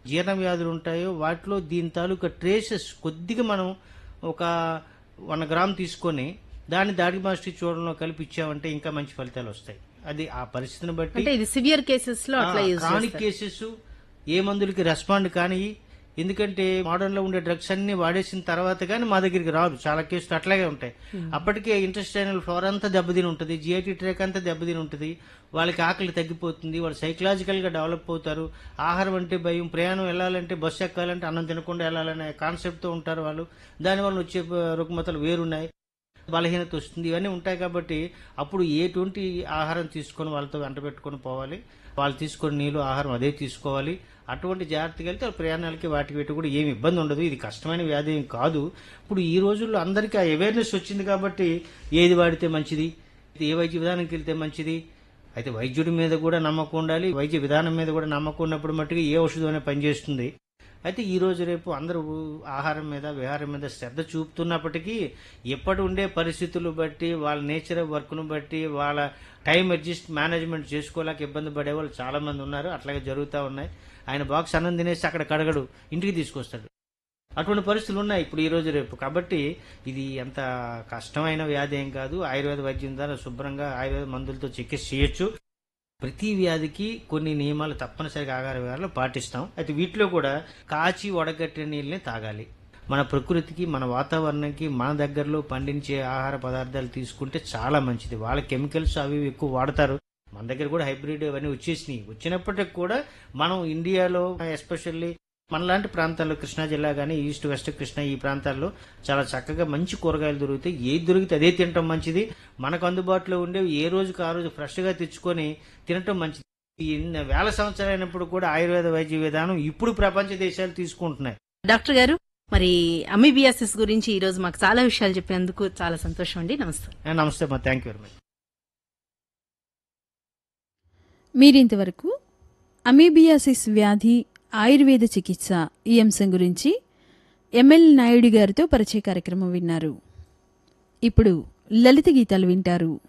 జీర్ణ వ్యాధులు ఉంటాయో వాటిలో దీని తాలూకా ట్రేసెస్ కొద్దిగా మనం ఒక 1 గ్రామ్ తీసుకొని దాన్ని దాడిమాస్టి చూడంలో కలిపి ఇచ్చామంటే ఇంకా మంచి ఫలితాలు వస్తాయి. అది ఆ పరిస్థితిని బట్టి. అంటే ఇది సివియర్ కేసెస్ లో అట్లా యూజ్ క్రానిక్ కేసెస్ ఏ మందులకి రెస్పాండ్ కానీ, ఎందుకంటే మోడర్న్ లో ఉండే డ్రగ్స్ అన్ని వాడేసిన తర్వాత కానీ మా దగ్గరికి రాదు. చాలా కేసులు అట్లాగే ఉంటాయి. అప్పటికే ఇంటెస్టైనల్ ఫ్లోర్ అంతా దెబ్బతిని ఉంటుంది, జిఐటి ట్రాక్ అంతా దెబ్బతిని ఉంటుంది, వాళ్ళకి ఆకలి తగ్గిపోతుంది, వాళ్ళు సైకలాజికల్ గా డెవలప్ అవుతారు. ఆహారం అంటే భయం, ప్రయాణం వెళ్ళాలంటే బస్సు ఎక్కాలంటే అన్నం తినకుండా వెళ్ళాలనే కాన్సెప్ట్ తో ఉంటారు వాళ్ళు. దానివల్ల వచ్చే రుగ్మతలు వేరున్నాయి, బలహీనత వస్తుంది, ఇవన్నీ ఉంటాయి. కాబట్టి అప్పుడు ఎటువంటి ఆహారం తీసుకొని వాళ్ళతో వెంట పెట్టుకొని పోవాలి, వాళ్ళు తీసుకొని నీళ్ళు ఆహారం అదే తీసుకోవాలి. అటువంటి జాగ్రత్తగా వెళ్తే ప్రయాణాలకి వాటికి వీటి కూడా ఏమి ఇబ్బంది ఉండదు. ఇది కష్టమైన వ్యాధి ఏం కాదు. ఇప్పుడు ఈ రోజుల్లో అందరికీ ఆ అవేర్నెస్ వచ్చింది కాబట్టి ఏది వాడితే మంచిది, ఏ వైద్య విధానానికి వెళ్తే మంచిది. అయితే వైద్యుడి మీద కూడా నమ్మకం ఉండాలి, వైద్య విధానం మీద కూడా నమ్మకం ఉన్నప్పుడు మట్టుకు ఏ ఔషధమైనా పనిచేస్తుంది. అయితే ఈ రోజు రేపు అందరూ ఆహారం మీద విహారం మీద శ్రద్ధ చూపుతున్నప్పటికీ ఎప్పటి ఉండే పరిస్థితులు బట్టి, వాళ్ళ నేచర్ ఆఫ్ వర్క్ను బట్టి, వాళ్ళ టైం అడ్జస్ట్ మేనేజ్మెంట్ చేసుకోలేక ఇబ్బంది పడే వాళ్ళు చాలా మంది ఉన్నారు. అట్లాగే జరుగుతూ ఉన్నాయి. ఆయన బాక్స్ అన్నం తినేసి అక్కడ కడగడు, ఇంటికి తీసుకొస్తాడు. అటువంటి పరిస్థితులు ఉన్నాయి ఇప్పుడు ఈ రోజు రేపు. కాబట్టి ఇది ఎంత కష్టమైన వ్యాధి ఏం కాదు. ఆయుర్వేద వైద్యం ద్వారా శుభ్రంగా ఆయుర్వేద మందులతో చికిత్స చేయొచ్చు. ప్రతి వ్యాధికి కొన్ని నియమాలు తప్పనిసరిగా ఆహార విహారాలు పాటిస్తాం. అయితే వీటిలో కూడా కాచి వడగట్టిన నీళ్ళని తాగాలి. మన ప్రకృతికి, మన వాతావరణానికి, మన దగ్గరలో పండించే ఆహార పదార్థాలు తీసుకుంటే చాలా మంచిది. వాళ్ళ కెమికల్స్ అవి ఎక్కువ వాడతారు. మన దగ్గర కూడా హైబ్రిడ్ అవన్నీ వచ్చేసినాయి. వచ్చినప్పటికి కూడా మనం ఇండియాలో ఎస్పెషల్లీ మనలాంటి ప్రాంతాల్లో, కృష్ణా జిల్లా కానీ, ఈస్ట్ వెస్ట్ కృష్ణా ఈ ప్రాంతాల్లో చాలా చక్కగా మంచి కూరగాయలు దొరుకుతాయి. ఏది దొరికితే అదే తినటం మంచిది. మనకు అందుబాటులో ఉండేవి ఏ రోజుకి ఆ రోజు ఫ్రెష్ గా తెచ్చుకొని తినటం మంచిది. ఇన్ని వేల సంవత్సరాలు అయినప్పుడు కూడా ఆయుర్వేద వైద్య విధానం ఇప్పుడు ప్రపంచ దేశాలు తీసుకుంటున్నాయి. డాక్టర్ గారు, మరి అమీబియాసిస్ గురించి ఈ రోజు మాకు చాలా విషయాలు చెప్పినందుకు చాలా సంతోషం అండి. నమస్తే. నమస్తే అమ్మా, థ్యాంక్ యూ వెరీ మచ్. మీరింతవరకు అమీబియాసిస్ వ్యాధి ఆయుర్వేద చికిత్స ఈ అంశం గురించి ఎంఎల్ నాయుడు గారితో పరిచయ కార్యక్రమం విన్నారు. ఇప్పుడు లలిత గీతాలు వింటారు.